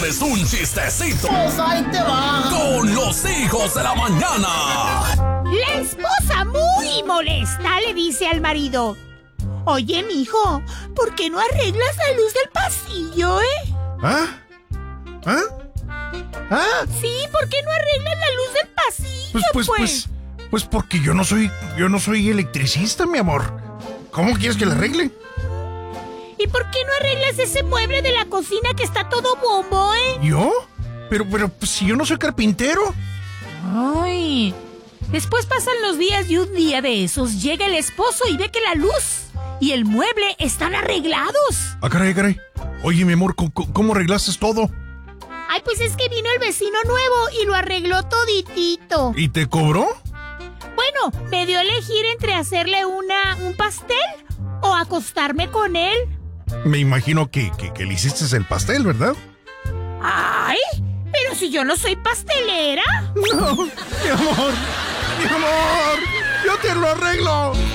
Es un chistecito. Pues ahí te va. Con los hijos de la mañana. La esposa, muy molesta, le dice al marido: oye, mijo, ¿por qué no arreglas la luz del pasillo, ¿Ah? Sí, ¿por qué no arreglas la luz del pasillo, Pues porque yo no soy electricista, mi amor. ¿Cómo quieres que la arregle? ¿Y por qué no arreglas ese mueble de la cocina que está todo bombo, ¿Yo? Pero pues, si yo no soy carpintero. Ay, después pasan los días y un día de esos llega el esposo y ve que la luz y el mueble están arreglados. Ah, caray. Oye, mi amor, ¿cómo arreglaste todo? Ay, pues es que vino el vecino nuevo y lo arregló toditito. ¿Y te cobró? Bueno, me dio a elegir entre hacerle un pastel o acostarme con él. Me imagino que le hiciste el pastel, ¿verdad? Ay, pero si yo no soy pastelera. No, mi amor, yo te lo arreglo.